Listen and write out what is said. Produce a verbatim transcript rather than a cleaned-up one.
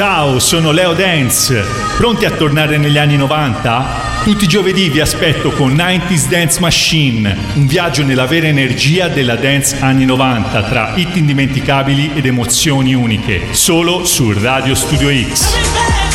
Ciao, sono Leo Dance. Pronti a tornare negli anni novanta? Tutti i giovedì vi aspetto con novanta Dance Machine, un viaggio nella vera energia della dance anni novanta tra hit indimenticabili ed emozioni uniche, solo su Radio Studio X.